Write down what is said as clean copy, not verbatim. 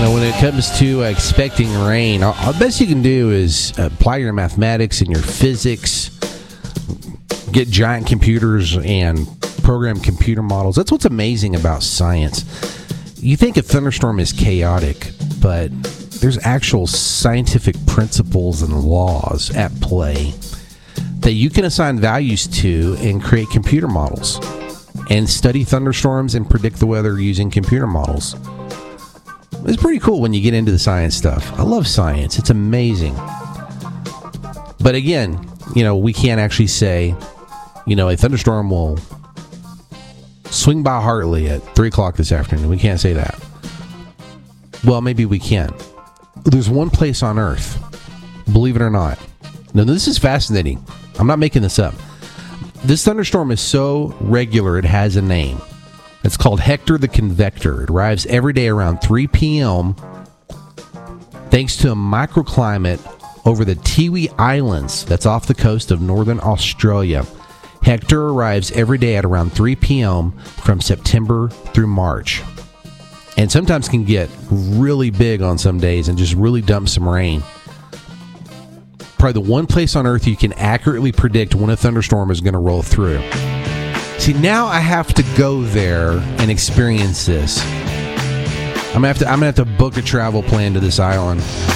when it comes to expecting rain, the best you can do is apply your mathematics and your physics, get giant computers and program computer models. That's what's amazing about science. You think a thunderstorm is chaotic, but there's actual scientific principles and laws at play that you can assign values to and create computer models and study thunderstorms and predict the weather using computer models. It's pretty cool when you get into the science stuff. I love science. It's amazing. But again, we can't actually say, a thunderstorm will swing by Hartley at 3 o'clock this afternoon. We can't say that. Well, maybe we can. There's one place on Earth, believe it or not. Now, this is fascinating. I'm not making this up. This thunderstorm is so regular, it has a name. It's called Hector the Convector. It arrives every day around 3 p.m. thanks to a microclimate over the Tiwi Islands that's off the coast of northern Australia. Hector arrives every day at around 3 p.m. from September through March. And sometimes can get really big on some days and just really dump some rain. Probably the one place on Earth you can accurately predict when a thunderstorm is going to roll through. See, now I have to go there and experience this. I'm gonna have to book a travel plan to this island.